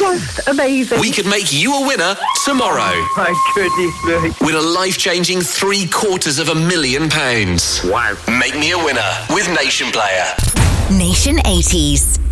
Most amazing. We could make you a winner tomorrow. My goodness me. Win a life-changing £750,000. Wow. Make me a winner with Nation Player. Nation 80s.